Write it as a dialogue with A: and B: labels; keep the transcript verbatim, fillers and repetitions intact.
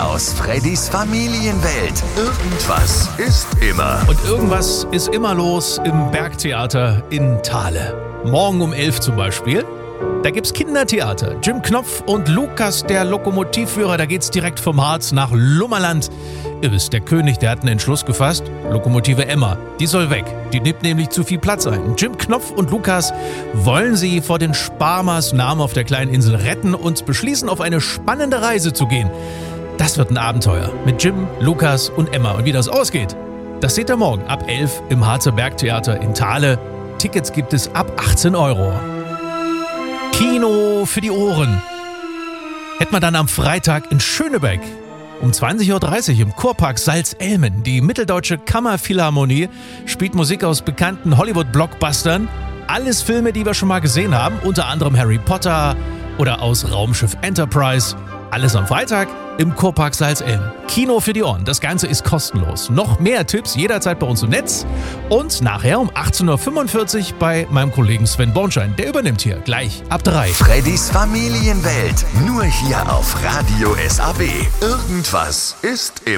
A: aus Freddys Familienwelt. Irgendwas ist immer.
B: Und irgendwas ist immer los im Bergtheater in Thale. Morgen um elf zum Beispiel. Da gibt's Kindertheater. Jim Knopf und Lukas, der Lokomotivführer, da geht's direkt vom Harz nach Lummerland. Ihr wisst, der König, der hat einen Entschluss gefasst. Lokomotive Emma, die soll weg. Die nimmt nämlich zu viel Platz ein. Jim Knopf und Lukas wollen sie vor den Sparmaßnahmen auf der kleinen Insel retten und beschließen, auf eine spannende Reise zu gehen. Das wird ein Abenteuer mit Jim, Lukas und Emma. Und wie das ausgeht, das seht ihr morgen ab elf im Harzer Bergtheater in Thale. Tickets gibt es ab achtzehn Euro. Kino für die Ohren. Hätten wir dann am Freitag in Schönebeck um zwanzig Uhr dreißig im Kurpark Salzelmen. Die Mitteldeutsche Kammerphilharmonie spielt Musik aus bekannten Hollywood-Blockbustern. Alles Filme, die wir schon mal gesehen haben, unter anderem Harry Potter oder aus Raumschiff Enterprise. Alles am Freitag im Kurpark Salzelmen. Kino für die Ohren. Das Ganze ist kostenlos. Noch mehr Tipps jederzeit bei uns im Netz. Und nachher um achtzehn Uhr fünfundvierzig bei meinem Kollegen Sven Bornschein. Der übernimmt hier gleich ab drei.
A: Freddys Familienwelt. Nur hier auf Radio S A B. Irgendwas ist immer.